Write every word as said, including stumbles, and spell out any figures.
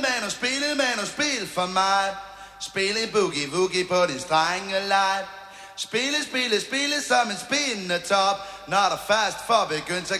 man og spillet man og spil for mig. Spil en boogie-woogie på din strenge leg. Spille, spille, spille som en spindende top. Når der først får begyndt, så